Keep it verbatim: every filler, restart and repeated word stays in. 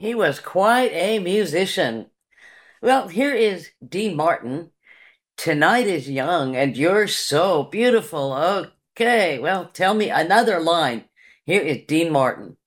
He was quite a musician. Well, here is Dean Martin. Tonight is young and you're so beautiful. Okay, well, tell me another line. Here is Dean Martin.